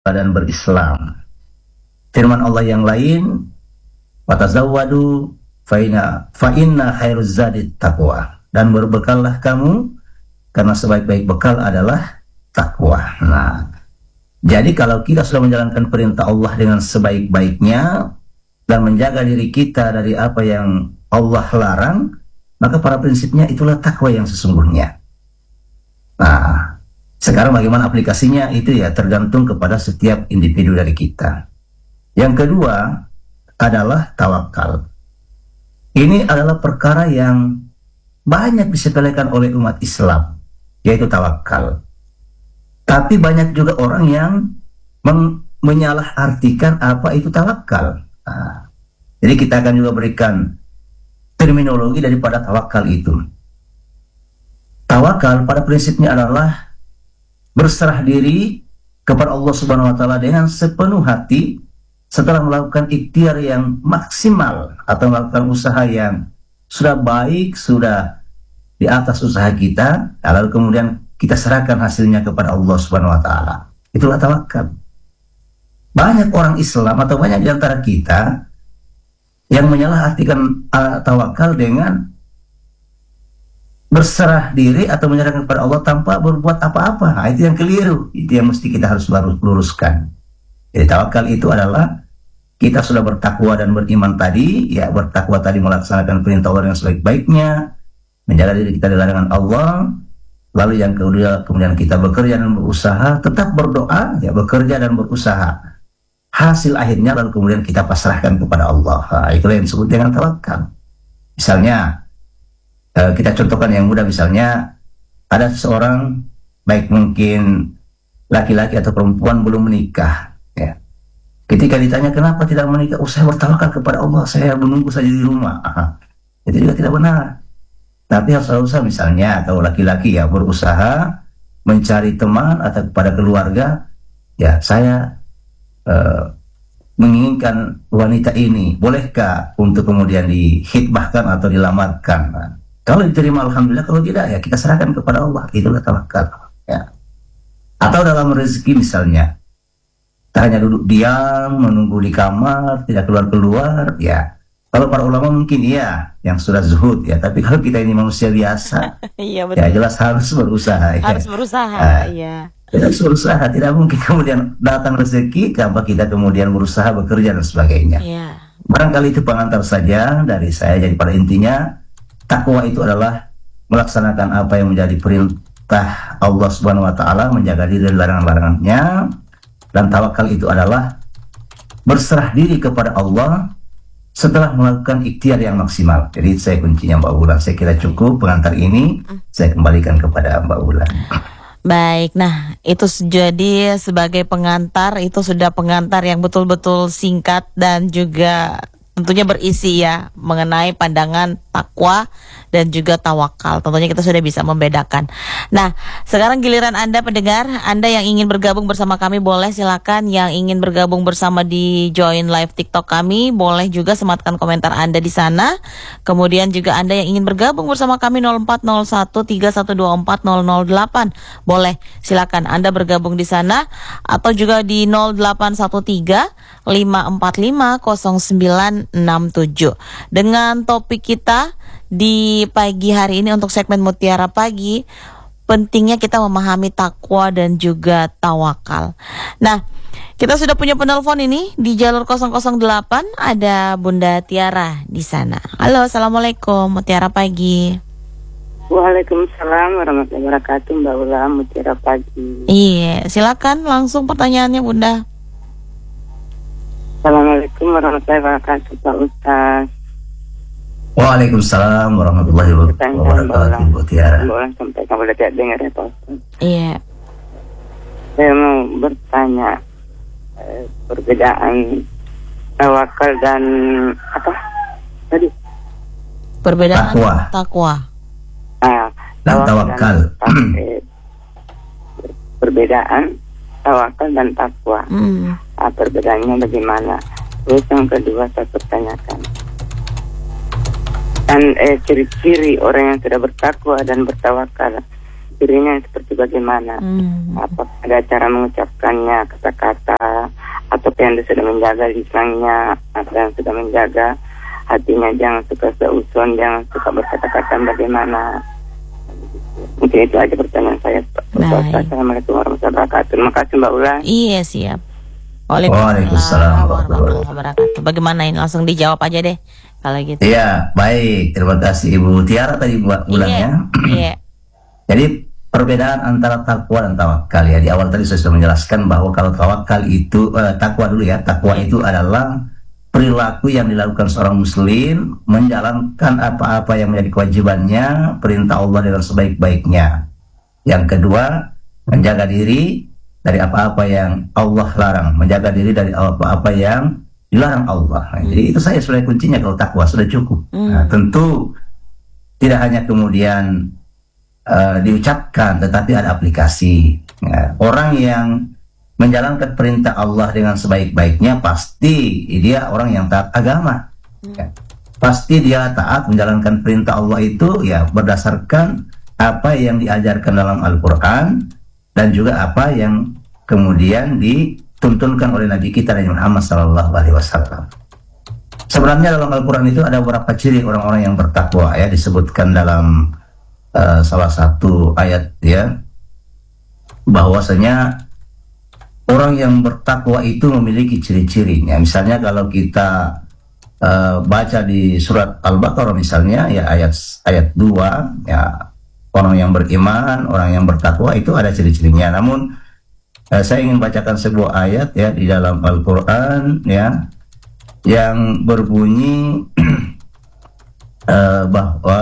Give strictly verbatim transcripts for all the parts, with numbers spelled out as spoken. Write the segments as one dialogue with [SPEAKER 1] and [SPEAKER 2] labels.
[SPEAKER 1] dan berislam. Firman Allah yang lain, watazawwadu fa inna fa inna khairuz zadi taqwa, dan berbekallah kamu karena sebaik-baik bekal adalah takwa. Nah, jadi kalau kita sudah menjalankan perintah Allah dengan sebaik-baiknya dan menjaga diri kita dari apa yang Allah larang, maka pada prinsipnya itulah takwa yang sesungguhnya. Nah, sekarang bagaimana aplikasinya itu ya tergantung kepada setiap individu dari kita. Yang kedua adalah tawakal. Ini adalah perkara yang banyak disepelekan oleh umat Islam, yaitu tawakal. Tapi banyak juga orang yang menyalahartikan apa itu tawakal. Nah, jadi kita akan juga berikan terminologi daripada tawakal itu. Tawakal pada prinsipnya adalah berserah diri kepada Allah Subhanahu wa taala dengan sepenuh hati setelah melakukan ikhtiar yang maksimal atau melakukan usaha yang sudah baik, sudah di atas usaha kita, lalu kemudian kita serahkan hasilnya kepada Allah Subhanahu wa taala. Itulah tawakal. Banyak orang Islam atau banyak di antara kita yang menyalahartikan uh, tawakal dengan berserah diri atau menyerahkan kepada Allah tanpa berbuat apa-apa. Nah, itu yang keliru. Itu yang mesti kita harus luruskan. Jadi tawakal itu adalah kita sudah bertakwa dan beriman tadi, ya bertakwa tadi melaksanakan perintah Allah yang sebaik-baiknya, menjaga diri kita dari larangan Allah. Lalu yang kedua, kemudian kita bekerja dan berusaha, tetap berdoa, ya bekerja dan berusaha. Hasil akhirnya lalu kemudian kita pasrahkan kepada Allah. Nah, itulah yang disebut dengan tawakal. Misalnya, eh, kita contohkan yang mudah, misalnya ada seorang, baik mungkin laki-laki atau perempuan belum menikah, ya. Ketika ditanya kenapa tidak menikah, oh saya bertawakal kepada Allah, saya menunggu saja di rumah. Aha. Itu juga tidak benar. Tapi harus berusaha, misalnya kalau laki-laki ya berusaha mencari teman atau kepada keluarga, ya saya uh, menginginkan wanita ini, bolehkah untuk kemudian dihitbahkan atau dilamarkan? Nah, kalau diterima alhamdulillah, kalau tidak ya kita serahkan kepada Allah. Itulah tawakal. Ya. Atau dalam rezeki misalnya, tak hanya duduk diam menunggu di kamar, tidak keluar-keluar, ya. Kalau para ulama mungkin iya, yang sudah zuhud ya. Tapi kalau kita ini manusia biasa,
[SPEAKER 2] iya, betul.
[SPEAKER 1] Ya jelas harus berusaha.
[SPEAKER 2] Harus
[SPEAKER 1] ya.
[SPEAKER 2] berusaha,
[SPEAKER 1] nah,
[SPEAKER 2] iya.
[SPEAKER 1] Harus berusaha. Tidak mungkin kemudian datang rezeki tanpa kita kemudian berusaha bekerja dan sebagainya.
[SPEAKER 2] Iya.
[SPEAKER 1] Barangkali itu pengantar saja dari saya. Jadi pada intinya takwa itu adalah melaksanakan apa yang menjadi perintah Allah Subhanahu Wa Taala, menjaga diri dari larangan-larangannya, dan tawakal itu adalah berserah diri kepada Allah setelah melakukan ikhtiar yang maksimal. Jadi saya kuncinya Mbak Ulan. Saya kira cukup pengantar ini. Saya kembalikan kepada Mbak Ulan.
[SPEAKER 2] Baik, nah itu jadi sebagai pengantar, itu sudah pengantar yang betul-betul singkat dan juga tentunya berisi ya mengenai pandangan takwa dan juga tawakal. Tentunya kita sudah bisa membedakan. Nah, sekarang giliran Anda pendengar, Anda yang ingin bergabung bersama kami boleh silakan. Yang ingin bergabung bersama di join live TikTok kami boleh juga sematkan komentar Anda di sana. Kemudian juga Anda yang ingin bergabung bersama kami nol empat nol satu tiga satu dua empat nol nol delapan boleh silakan Anda bergabung di sana, atau juga di nol delapan satu tiga lima empat lima nol sembilan enam tujuh. Dengan topik kita di pagi hari ini untuk segmen Mutiara Pagi, pentingnya kita memahami takwa dan juga tawakal. Nah, kita sudah punya penelpon ini di jalur nol nol delapan, ada Bunda Tiara di sana. Halo, assalamualaikum, Mutiara Pagi.
[SPEAKER 3] Waalaikumsalam warahmatullahi wabarakatuh, Mbak Ula, Mutiara Pagi.
[SPEAKER 2] Iya, silakan langsung pertanyaannya, Bunda.
[SPEAKER 3] Assalamualaikum warahmatullahi wabarakatuh, Pak Ustaz.
[SPEAKER 1] Waalaikumsalam warahmatullahi wabarakatuh, Bu Tiara.
[SPEAKER 3] Mbak Ula sampai kamu udah tidak dengar ya, Pak Ustaz.
[SPEAKER 2] Iya.
[SPEAKER 3] Saya mau bertanya eh, perbedaan tawakal dan apa tadi?
[SPEAKER 2] Perbedaan
[SPEAKER 1] takwa.
[SPEAKER 2] Takwa.
[SPEAKER 3] Ah,
[SPEAKER 1] dan tawakal.
[SPEAKER 3] Dan, eh, perbedaan tawakal dan takwa.
[SPEAKER 2] Hmm.
[SPEAKER 3] Ah, perbedaannya bagaimana? Terus yang kedua saya pertanyakan, dan eh, ciri-ciri orang yang sudah bertakwa dan bertawakal ciri-cirinya seperti bagaimana?
[SPEAKER 2] Hmm.
[SPEAKER 3] Apa ada cara mengucapkannya, kata-kata, atau yang sudah menjaga lisannya, atau yang sudah menjaga hatinya, jangan suka seuzon, jangan suka berkata-kata bagaimana? Mungkin itu aja pertanyaan saya.
[SPEAKER 2] Baik.
[SPEAKER 3] Assalamualaikum warahmatullahi wabarakatuh. Terima kasih Mbak Ulan.
[SPEAKER 2] Iya, siap.
[SPEAKER 1] Waalaikumsalam
[SPEAKER 2] warahmatullahi wabarakatuh. Bagaimana ini, langsung dijawab aja deh kalau gitu.
[SPEAKER 1] Iya, baik. Terima kasih Ibu Tiara tadi buat ulangnya.
[SPEAKER 2] Iya.
[SPEAKER 1] Jadi perbedaan antara takwa dan tawakal ya. Di awal tadi saya sudah menjelaskan bahwa kalau tawakal itu eh, takwa dulu ya. Takwa itu adalah perilaku yang dilakukan seorang muslim menjalankan apa-apa yang menjadi kewajibannya, perintah Allah dengan sebaik-baiknya. Yang kedua, menjaga diri dari apa-apa yang Allah larang, menjaga diri dari apa-apa yang dilarang Allah. Nah, jadi itu saya sudah kuncinya kalau takwa sudah cukup. Nah, tentu tidak hanya kemudian uh, diucapkan, tetapi ada aplikasi. Ya, orang yang menjalankan perintah Allah dengan sebaik-baiknya pasti dia orang yang taat agama. Ya, pasti dia taat menjalankan perintah Allah itu ya berdasarkan apa yang diajarkan dalam Al-Quran dan juga apa yang kemudian dituntunkan oleh Nabi kita Nabi Muhammad Sallallahu Alaihi Wasallam. Sebenarnya dalam Al-Quran itu ada beberapa ciri orang-orang yang bertakwa ya, disebutkan dalam uh, salah satu ayat ya, bahwasanya orang yang bertakwa itu memiliki ciri-cirinya. Misalnya kalau kita uh, baca di surat Al-Baqarah misalnya ya ayat ayat dua ya, orang yang beriman, orang yang bertakwa itu ada ciri-cirinya. Namun eh, saya ingin bacakan sebuah ayat ya di dalam Al-Quran ya yang berbunyi eh, bahwa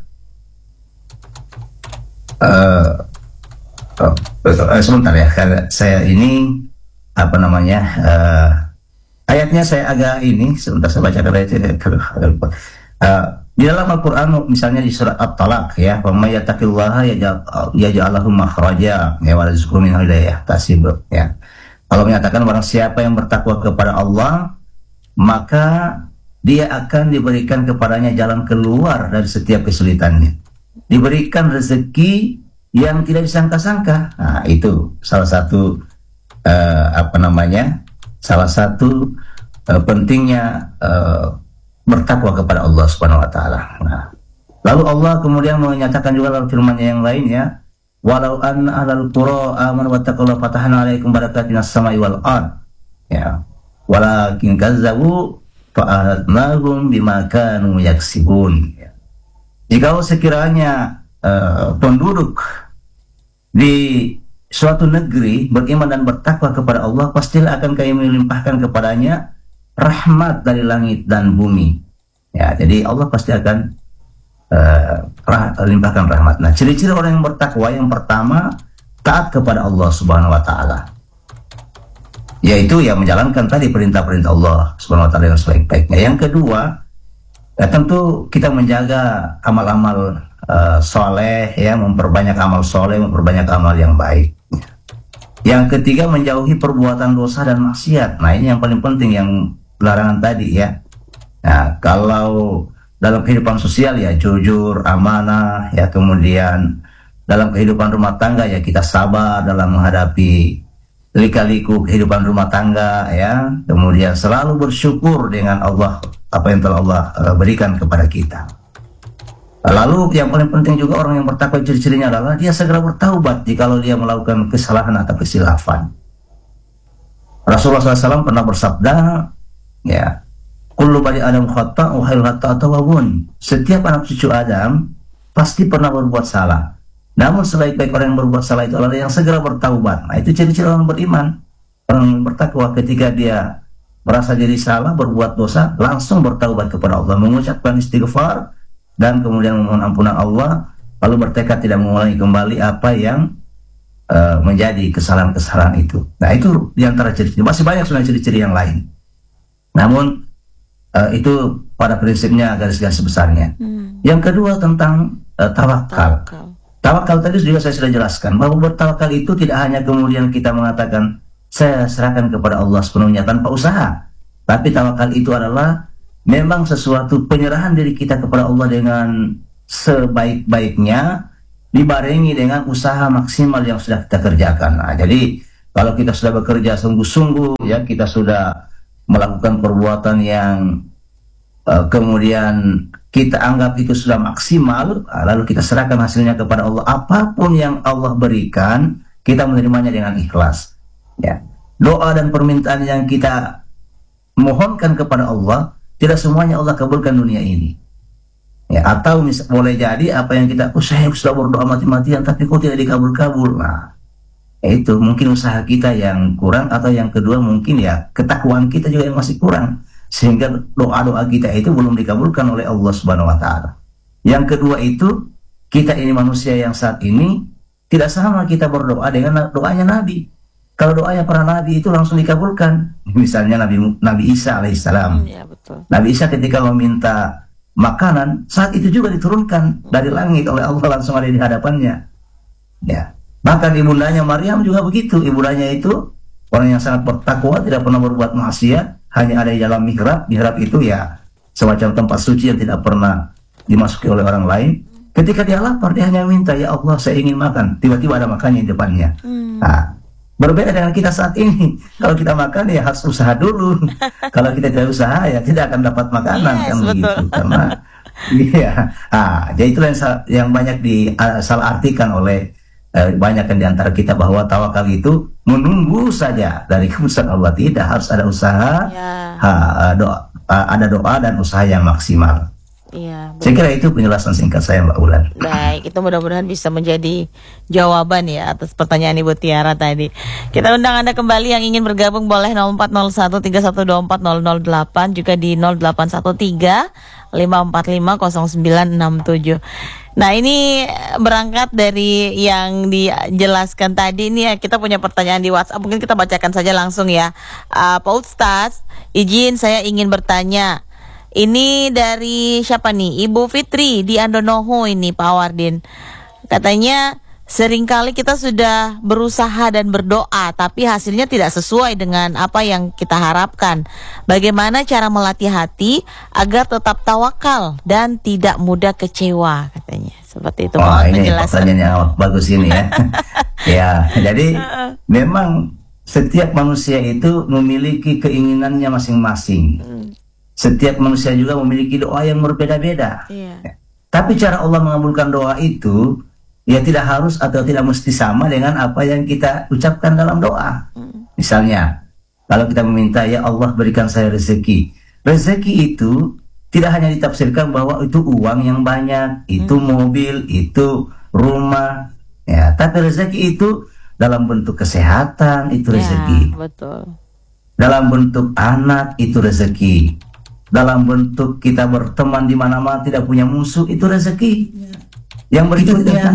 [SPEAKER 1] eh, oh, eh, sebentar ya, karena saya ini apa namanya eh, ayatnya saya agak ini sebentar saya bacakan ayatnya. Uh, di dalam Al-Quran misalnya di surat At-Talaq ya, wa may yattaqillaha yaj'al lahu makhraja ya wa yarzuqhu min haitsu yahtasib ya. Kalau menyatakan barang siapa yang bertakwa kepada Allah, maka dia akan diberikan kepadanya jalan keluar dari setiap kesulitannya. Diberikan rezeki yang tidak disangka-sangka. Nah, itu salah satu uh, apa namanya? Salah satu uh, pentingnya uh, bertakwa kepada Allah Subhanahu wa taala. Nah, lalu Allah kemudian menyatakan juga dalam firman-Nya yang lain ya, walau anna ahlal qura amanu wattaqallaha fatahna 'alaikum barakatin as-sama'i wal ard. Ya. Walakin kazzabu fa'ahdnahum bima kanu yaksibun. Ya. Jika sekiranya uh, penduduk di suatu negeri beriman dan bertakwa kepada Allah, pastilah akan kami melimpahkan kepadanya rahmat dari langit dan bumi. Ya, jadi Allah pasti akan uh, rah limpahkan rahmat. Nah, ciri-ciri orang yang bertakwa yang pertama taat kepada Allah Subhanahu wa taala. Yaitu ya menjalankan tadi perintah-perintah Allah Subhanahu wa taala dengan sebaik-baiknya. Yang kedua, ya tentu kita menjaga amal-amal uh, soleh ya, memperbanyak amal soleh, memperbanyak amal yang baik. Yang ketiga, menjauhi perbuatan dosa dan maksiat. Nah, ini yang paling penting, yang larangan tadi ya. Nah, kalau dalam kehidupan sosial ya jujur, amanah ya, kemudian dalam kehidupan rumah tangga ya kita sabar dalam menghadapi lika-liku kehidupan rumah tangga ya, kemudian selalu bersyukur dengan Allah apa yang telah Allah uh, berikan kepada kita. Lalu yang paling penting juga orang yang bertakwa ciri-cirinya adalah dia segera bertaubat jikalau dia melakukan kesalahan atau kesilafan. Rasulullah shallallahu alaihi wasallam pernah bersabda ya, kullu bani adam khata' wa khairul khata'atun. Setiap anak cucu Adam pasti pernah berbuat salah. Namun sebaik-baik orang yang berbuat salah itu adalah yang segera bertaubat. Nah, itu ciri-ciri orang beriman. Orang bertakwa ketika dia merasa diri salah, berbuat dosa, langsung bertaubat kepada Allah, mengucapkan istighfar dan kemudian memohon ampunan Allah, lalu bertekad tidak mengulangi kembali apa yang uh, menjadi kesalahan-kesalahan itu. Nah, itu diantara ciri-ciri. Masih banyak sebenarnya ciri-ciri yang lain. Namun uh, itu pada prinsipnya garis-garis besarnya. Hmm. Yang kedua tentang uh, tawakal. Tawakal. Tawakal tadi juga saya sudah jelaskan bahwa bertawakal itu tidak hanya kemudian kita mengatakan saya serahkan kepada Allah sepenuhnya tanpa usaha. Tapi tawakal itu adalah memang sesuatu penyerahan diri kita kepada Allah dengan sebaik-baiknya dibarengi dengan usaha maksimal yang sudah kita kerjakan. Nah, jadi kalau kita sudah bekerja sungguh-sungguh, ya kita sudah melakukan perbuatan yang uh, kemudian kita anggap itu sudah maksimal, lalu kita serahkan hasilnya kepada Allah. Apapun yang Allah berikan, kita menerimanya dengan ikhlas. Ya, doa dan permintaan yang kita mohonkan kepada Allah, tidak semuanya Allah kabulkan dunia ini. Ya, atau mis- boleh jadi apa yang kita, oh saya sudah berdoa mati-matian tapi kok tidak dikabul-kabul. Nah, itu mungkin usaha kita yang kurang, atau yang kedua mungkin ya ketakwaan kita juga yang masih kurang, sehingga doa-doa kita itu belum dikabulkan oleh Allah Subhanahu wa taala. Yang kedua itu, kita ini manusia yang saat ini tidak sama kita berdoa dengan doanya Nabi. Kalau doanya para nabi itu langsung dikabulkan. Misalnya Nabi Nabi Isa alaihissalam.
[SPEAKER 2] Hmm, ya, betul.
[SPEAKER 1] Nabi Isa ketika meminta makanan, saat itu juga diturunkan dari langit oleh Allah, langsung ada di hadapannya. Ya. Bahkan ibundanya Maryam juga begitu. Ibundanya itu orang yang sangat bertakwa, tidak pernah berbuat maksiat, hanya ada di dalam mihrab. Mihrab itu ya semacam tempat suci yang tidak pernah dimasuki oleh orang lain. Ketika dia lapar, dia hanya minta, ya Allah saya ingin makan. Tiba-tiba ada makannya di depannya. Hmm. Nah, berbeda dengan kita saat ini. Kalau kita makan ya harus usaha dulu. Kalau kita tidak usaha ya tidak akan dapat makanan, yes, kan begitu. Karena iya. Ah, jadi itu yang, yang banyak disalahartikan oleh eh, banyak di antara kita, bahwa tawakal itu menunggu saja dari keputusan Allah. Tidak, harus ada usaha, ya. ha, doa, ada doa dan usaha yang maksimal.
[SPEAKER 2] Iya,
[SPEAKER 1] saya kira itu penjelasan singkat saya, Mbak Ulan.
[SPEAKER 2] Baik, itu mudah-mudahan bisa menjadi jawaban ya atas pertanyaan Ibu Tiara tadi. Kita undang Anda kembali yang ingin bergabung, boleh nol empat nol satu tiga satu dua empat nol nol delapan, juga di nol delapan satu tiga lima empat lima nol sembilan enam tujuh. Nah, ini berangkat dari yang dijelaskan tadi, ini ya kita punya pertanyaan di WhatsApp, mungkin kita bacakan saja langsung ya. uh, Pak Ustadz, izin saya ingin bertanya. Ini dari siapa nih? Ibu Fitri di Andonoho ini, Pak Wardin. Katanya seringkali kita sudah berusaha dan berdoa, tapi hasilnya tidak sesuai dengan apa yang kita harapkan. Bagaimana cara melatih hati agar tetap tawakal dan tidak mudah kecewa, katanya. Seperti itu.
[SPEAKER 1] Wah, ini pertanyaan yang bagus ini ya. Ya, jadi memang setiap manusia itu memiliki keinginannya masing-masing. Hmm. Setiap manusia juga memiliki doa yang berbeda-beda. Yeah. Tapi cara Allah mengabulkan doa itu ya tidak harus atau tidak mesti sama dengan apa yang kita ucapkan dalam doa. Mm. Misalnya, kalau kita meminta, ya Allah berikan saya rezeki. Rezeki itu tidak hanya ditafsirkan bahwa itu uang yang banyak, itu mm. mobil, itu rumah. Ya, tapi rezeki itu dalam bentuk kesehatan, itu rezeki.
[SPEAKER 2] Yeah, betul.
[SPEAKER 1] Dalam bentuk anak, itu rezeki. Dalam bentuk kita berteman di mana-mana, tidak punya musuh, itu rezeki. Ya. Yang berikutnya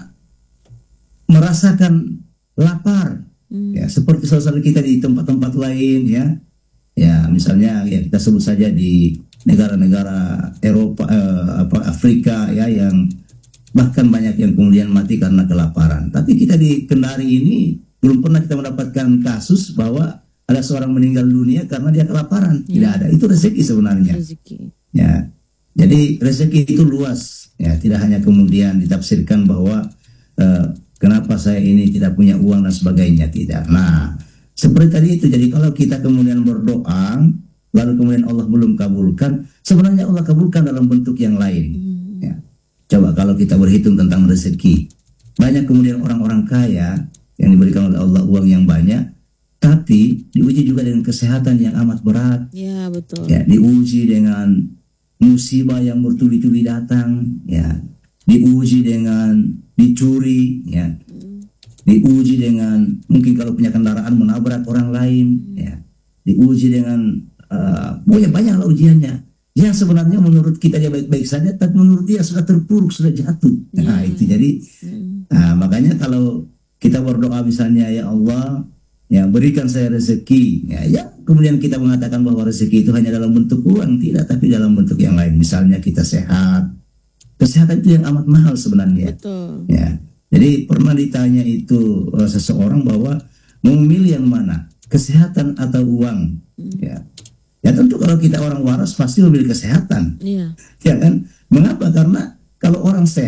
[SPEAKER 1] merasakan lapar, hmm. ya seperti saudara kita di tempat-tempat lain, ya, ya misalnya ya kita sebut saja di negara-negara Eropa, eh, apa Afrika, ya yang bahkan banyak yang kemudian mati karena kelaparan. Tapi kita di Kendari ini belum pernah kita mendapatkan kasus bahwa ada seorang meninggal dunia karena dia kelaparan. Ya. Tidak ada. Itu rezeki sebenarnya. Rezeki. Ya. Jadi rezeki itu luas. Ya, tidak hanya kemudian ditafsirkan bahwa uh, kenapa saya ini tidak punya uang dan sebagainya, tidak. Nah, seperti tadi itu. Jadi kalau kita kemudian berdoa, lalu kemudian Allah belum kabulkan, sebenarnya Allah kabulkan dalam bentuk yang lain. Hmm. Ya. Coba kalau kita berhitung tentang rezeki, banyak kemudian orang-orang kaya yang diberikan oleh Allah uang yang banyak, tapi diuji juga dengan kesehatan yang amat berat. Ya, betul. Ya, diuji dengan musibah yang bertubi-tubi datang, ya. Diuji dengan dicuri, ya. Hmm. Diuji dengan mungkin kalau punya kendaraan menabrak orang lain, hmm. ya. Diuji dengan uh, banyak banyak lah ujiannya. Yang sebenarnya menurut kita dia baik-baik saja, tapi menurut dia sudah terpuruk, sudah jatuh. Ya. Nah, itu jadi hmm. nah, makanya kalau kita berdoa misalnya, ya Allah, ya berikan saya rezeki, ya, ya kemudian kita mengatakan bahwa rezeki itu hanya dalam bentuk uang, tidak, tapi dalam bentuk yang lain. Misalnya kita sehat, kesehatan itu yang amat mahal sebenarnya. Betul. Ya, jadi pernah ditanya itu uh, seseorang bahwa mau memilih yang mana, kesehatan atau uang? Hmm. Ya, ya tentu kalau kita orang waras pasti memilih kesehatan. Iya. Ya kan? Mengapa? Karena kalau orang sehat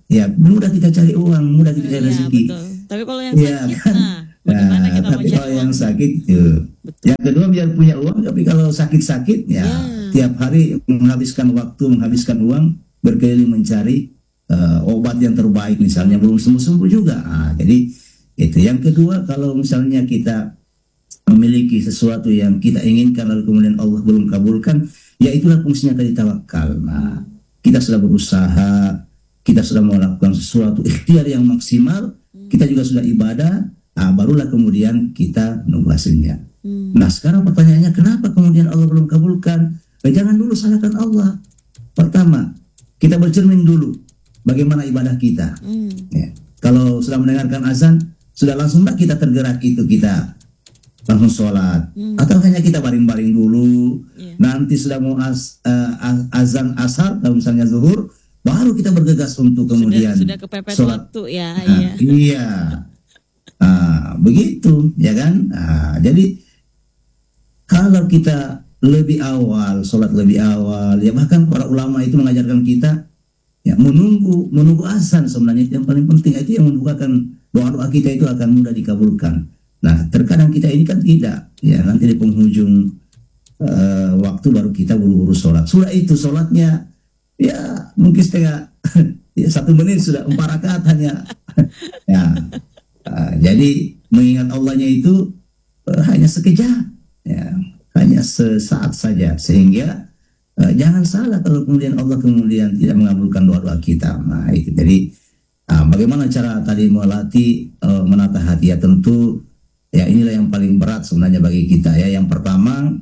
[SPEAKER 1] ya mudah kita cari uang, mudah kita cari
[SPEAKER 2] Iya,
[SPEAKER 1] rezeki.
[SPEAKER 2] betul. Tapi kalau yang
[SPEAKER 1] Iya
[SPEAKER 2] sakit,
[SPEAKER 1] kan?
[SPEAKER 2] nah, bagaimana
[SPEAKER 1] Nah,
[SPEAKER 2] kita mau
[SPEAKER 1] tapi
[SPEAKER 2] cari
[SPEAKER 1] kalau
[SPEAKER 2] uang?
[SPEAKER 1] yang sakit itu,
[SPEAKER 2] Betul.
[SPEAKER 1] yang kedua biar punya uang, tapi kalau sakit-sakit ya
[SPEAKER 2] Ya.
[SPEAKER 1] tiap hari menghabiskan waktu, menghabiskan uang, berkeliling mencari eh, obat yang terbaik misalnya belum sembuh-sembuh juga. Nah, jadi itu. Yang kedua, kalau misalnya kita memiliki sesuatu yang kita inginkan lalu kemudian Allah belum kabulkan, ya itulah fungsinya tadi tawakal. Nah, kita sudah berusaha, kita sudah melakukan sesuatu ikhtiar yang maksimal, kita juga sudah ibadah, nah, barulah kemudian kita menunggu hasilnya.
[SPEAKER 2] Hmm.
[SPEAKER 1] Nah, sekarang pertanyaannya, kenapa kemudian Allah belum kabulkan? Eh, jangan dulu salahkan Allah. Pertama, kita bercermin dulu bagaimana ibadah kita.
[SPEAKER 2] Hmm.
[SPEAKER 1] Ya. Kalau sudah mendengarkan azan, sudah langsung kita tergerak itu, kita langsung sholat.
[SPEAKER 2] Hmm.
[SPEAKER 1] Atau hanya kita baring-baring dulu,
[SPEAKER 2] Yeah.
[SPEAKER 1] nanti sudah mau az, uh, azan asar, kalau misalnya zuhur, baru kita bergegas untuk kemudian
[SPEAKER 2] sudah, sudah kepepet
[SPEAKER 1] sholat.
[SPEAKER 2] waktu ya.
[SPEAKER 1] Nah,
[SPEAKER 2] Iya.
[SPEAKER 1] iya. Nah, begitu, ya kan? Nah, jadi kalau kita lebih awal, sholat lebih awal, ya bahkan para ulama itu mengajarkan kita ya menunggu menunggu azan, sebenarnya itu yang paling penting. Itu yang membukakan doa-doa kita itu akan mudah dikabulkan. Nah, terkadang kita ini kan tidak, ya nanti di penghujung uh, waktu baru kita buru-buru sholat. Sudah itu sholatnya ya mungkin setengah ya, satu menit sudah empat rakaat hanya. Ya, uh, jadi mengingat Allahnya itu uh, hanya sekejap, ya hanya sesaat saja, sehingga uh, jangan salah kalau kemudian Allah kemudian tidak mengabulkan doa-doa kita. Nah itu. Jadi uh, bagaimana cara tadi melatih uh, menata hati, ya tentu ya inilah yang paling berat sebenarnya bagi kita ya. Yang pertama,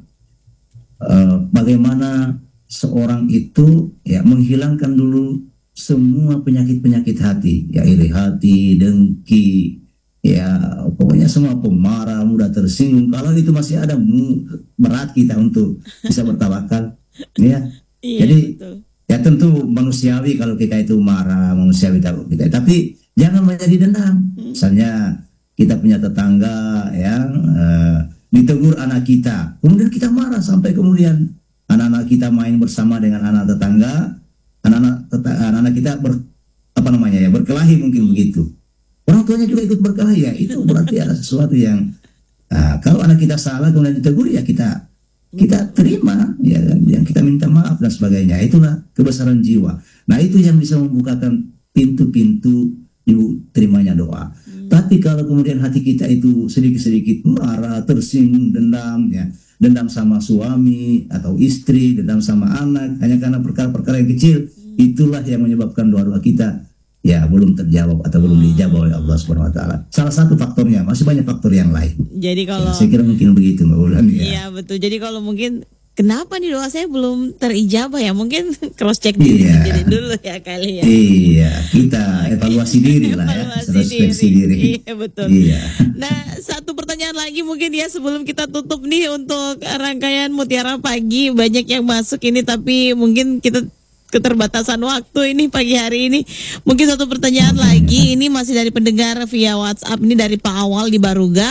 [SPEAKER 1] uh, bagaimana seorang itu ya menghilangkan dulu semua penyakit-penyakit hati, ya iri hati, dengki, ya pokoknya semua pemarah, mudah tersinggung. Kalau itu masih ada, berat kita untuk bisa bertawakal, ya.
[SPEAKER 2] Iya,
[SPEAKER 1] Jadi
[SPEAKER 2] betul.
[SPEAKER 1] ya tentu manusiawi kalau kita itu marah, manusiawi kita, tapi jangan menjadi dendam. Misalnya kita punya tetangga yang uh, ditegur anak kita, kemudian kita marah sampai kemudian anak-anak kita main bersama dengan anak tetangga, anak-anak teta- anak-anak kita ber, apa namanya ya berkelahi, mungkin begitu. Orang tuanya juga ikut berkelahi, ya itu berarti ada sesuatu yang uh, kalau anak kita salah kemudian ditegur, ya kita kita terima, ya yang kita minta maaf dan sebagainya. Itulah kebesaran jiwa. Nah itu yang bisa membukakan pintu-pintu diterimanya doa. Hmm. Tapi kalau kemudian hati kita itu sedikit-sedikit marah, tersinggung, dendam, ya dendam sama suami atau istri, dendam sama anak, hanya karena perkara-perkara yang kecil, hmm. itulah yang menyebabkan doa-doa kita ya belum terjawab atau belum dijawab oleh Allah Subhanahu Wa Taala. Salah satu faktornya, masih banyak faktor yang lain.
[SPEAKER 2] Jadi kalau
[SPEAKER 1] ya, saya kira mungkin begitu Mbak Ulan ya.
[SPEAKER 2] Iya betul. Jadi kalau mungkin kenapa nih doa saya belum terijabah ya? Mungkin cross check diri
[SPEAKER 1] Iya.
[SPEAKER 2] sendiri dulu ya kali ya.
[SPEAKER 1] Iya, kita evaluasi diri lah ya,
[SPEAKER 2] Evaluasi
[SPEAKER 1] introspeksi
[SPEAKER 2] diri.
[SPEAKER 1] diri.
[SPEAKER 2] Iya betul.
[SPEAKER 1] Iya.
[SPEAKER 2] Nah, satu pertanyaan lagi mungkin ya sebelum kita tutup nih untuk rangkaian Mutiara Pagi. Banyak yang masuk ini tapi mungkin kita keterbatasan waktu ini pagi hari ini. Mungkin satu pertanyaan lagi, ini masih dari pendengar via WhatsApp, ini dari Pak Awal di Baruga.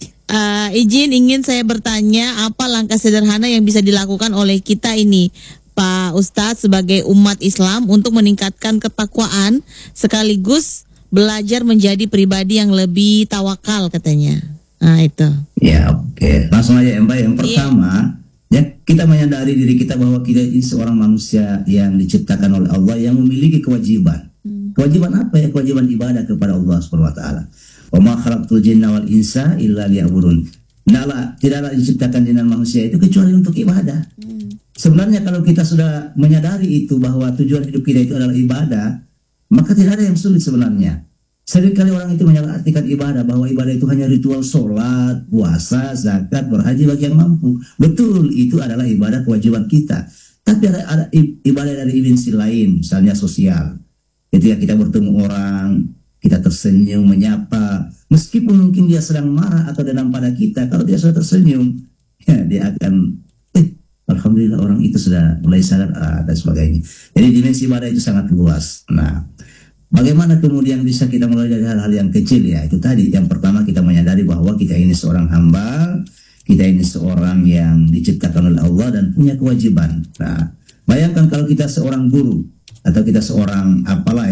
[SPEAKER 2] Uh, izin ingin saya bertanya, apa langkah sederhana yang bisa dilakukan oleh kita ini Pak Ustadz sebagai umat Islam untuk meningkatkan ketakwaan sekaligus belajar menjadi pribadi yang lebih tawakal katanya. Nah itu.
[SPEAKER 1] Ya oke, langsung aja Mbak. Yang pertama, ya kita menyadari diri kita bahwa kita ini seorang manusia yang diciptakan oleh Allah yang memiliki kewajiban. Hmm. Kewajiban apa ya? Kewajiban ibadah kepada Allah Subhanahu Wa Taala. Wa ma khalaqtul jinna wal insa illa liya'budun. Tidaklah tidaklah diciptakan jin dan manusia itu kecuali untuk ibadah. Hmm. Sebenarnya kalau kita sudah menyadari itu bahwa tujuan hidup kita itu adalah ibadah, maka tidak ada yang sulit sebenarnya. Seringkali orang itu menyalahartikan ibadah bahwa ibadah itu hanya ritual sholat, puasa, zakat, berhaji bagi yang mampu. Betul, itu adalah ibadah kewajiban kita. Tapi ada, ada ibadah dari dimensi lain, misalnya sosial. Ketika kita bertemu orang, kita tersenyum, menyapa, meskipun mungkin dia sedang marah atau dendam pada kita, kalau dia sudah tersenyum, ya dia akan, eh, alhamdulillah orang itu sudah mulai sadar ah, dan sebagainya. Jadi dimensi ibadah itu sangat luas. Nah, bagaimana kemudian bisa kita mulai dari hal-hal yang kecil ya? Itu tadi, yang pertama kita menyadari bahwa kita ini seorang hamba, kita ini seorang yang diciptakan oleh Allah dan punya kewajiban. Nah, bayangkan kalau kita seorang guru atau kita seorang apalah ya,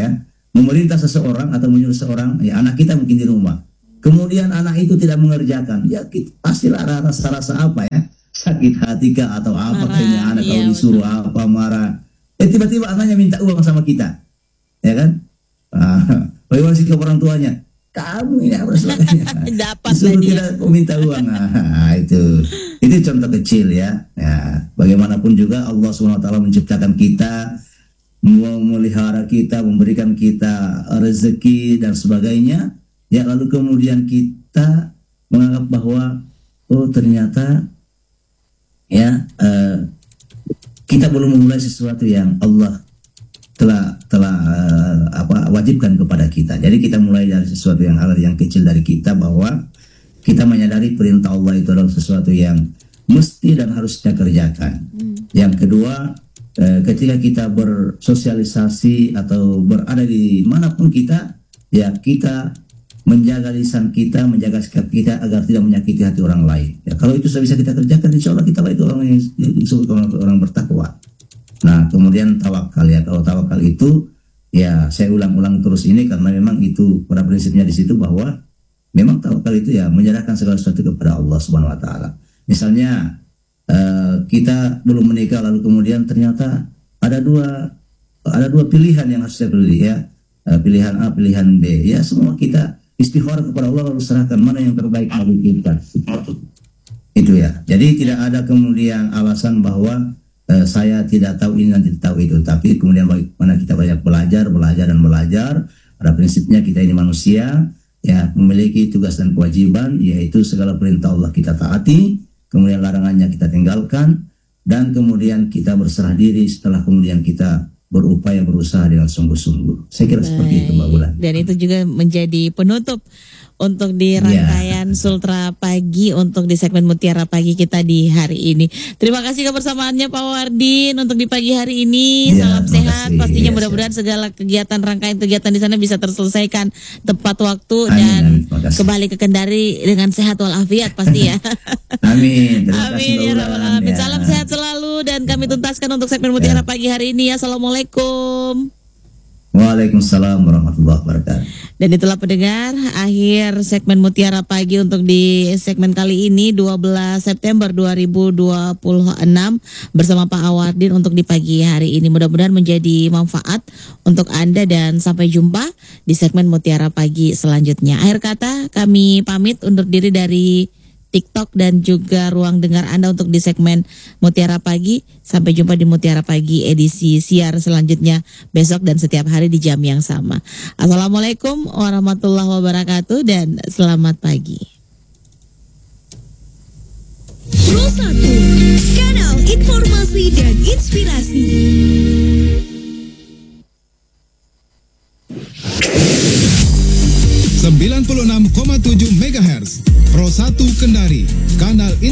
[SPEAKER 1] memerintah seseorang atau menyuruh seseorang, ya anak kita mungkin di rumah. Kemudian anak itu tidak mengerjakan, ya kita, pastilah rasa-rasa apa ya, sakit hati kah atau apa
[SPEAKER 2] Marah,
[SPEAKER 1] kayaknya anak
[SPEAKER 2] iya,
[SPEAKER 1] kalau disuruh apa marah. Eh tiba-tiba anaknya minta uang sama kita, ya kan? Ah, bagaimana sikap orang tuanya? Kamu ini apa sebagainya?
[SPEAKER 2] Dapat
[SPEAKER 1] Disuruh
[SPEAKER 2] tadi ya.
[SPEAKER 1] tidak meminta uang, ah, itu itu contoh kecil ya. Ya, bagaimanapun juga Allah subhanahu wa taala menciptakan kita, memelihara kita, memberikan kita rezeki dan sebagainya. Ya lalu kemudian kita menganggap bahwa oh ternyata ya uh, kita belum memulai sesuatu yang Allah telah telah uh, apa wajibkan kepada kita. Jadi kita mulai dari sesuatu yang hal yang kecil dari kita, bahwa kita menyadari perintah Allah itu adalah sesuatu yang mesti dan harus kita kerjakan. Hmm. Yang kedua, uh, ketika kita bersosialisasi atau berada di manapun kita, ya kita menjaga lisan kita, menjaga sikap kita agar tidak menyakiti hati orang lain. Ya, kalau itu sudah bisa kita kerjakan, insya Allah kita itu orang yang disebut orang, orang bertakwa. Nah, kemudian tawakal ya. Kalau tawakal itu, ya saya ulang-ulang terus ini karena memang itu pada prinsipnya di situ bahwa memang tawakal itu ya menyerahkan segala sesuatu kepada Allah Subhanahu Wa Taala. Misalnya uh, kita belum menikah lalu kemudian ternyata ada dua ada dua pilihan yang harus saya pilih ya, uh, pilihan A, pilihan B. Ya semua kita istighfar kepada Allah lalu serahkan mana yang terbaik bagi kita. Itu ya. Jadi tidak ada kemudian alasan bahwa uh, saya tidak tahu ini dan tidak tahu itu. Tapi kemudian bagaimana kita banyak belajar, belajar dan belajar. Pada prinsipnya kita ini manusia, ya memiliki tugas dan kewajiban, yaitu segala perintah Allah kita taati, kemudian larangannya kita tinggalkan, dan kemudian kita berserah diri setelah kemudian kita berupaya berusaha dengan sungguh-sungguh. Saya kira Baik. Seperti itu Mbak Bulan.
[SPEAKER 2] Dan itu juga menjadi penutup untuk di rangkaian ya. Sultra Pagi untuk di segmen Mutiara Pagi kita di hari ini. Terima kasih kebersamaannya Pak Wardin untuk di pagi hari ini. Ya, salam sehat. Kasih. Pastinya ya, mudah-mudahan segala kegiatan rangkaian kegiatan di sana bisa terselesaikan tepat waktu amin, dan amin, kembali ke Kendari dengan sehat walafiat pasti ya.
[SPEAKER 1] Amin. Terima
[SPEAKER 2] amin
[SPEAKER 1] kasih,
[SPEAKER 2] ya rabbal alamin. Ya. Salam sehat selalu dan kami tuntaskan untuk segmen Mutiara ya. Pagi hari ini. Assalamualaikum.
[SPEAKER 1] Waalaikumsalam warahmatullahi wabarakatuh.
[SPEAKER 2] Dan itulah pendengar akhir segmen Mutiara Pagi untuk di segmen kali ini dua belas September dua ribu dua puluh enam bersama Pak Awardin untuk di pagi hari ini. Mudah-mudahan menjadi manfaat untuk Anda dan sampai jumpa di segmen Mutiara Pagi selanjutnya. Akhir kata kami pamit undur diri dari TikTok dan juga ruang dengar Anda untuk di segmen Mutiara Pagi. Sampai jumpa di Mutiara Pagi edisi siar selanjutnya besok dan setiap hari di jam yang sama. Assalamualaikum warahmatullahi wabarakatuh dan selamat pagi.
[SPEAKER 4] Pro satu, kanal informasi dan inspirasi.
[SPEAKER 5] sembilan puluh enam koma tujuh megahertz Pro satu Kendari, kanal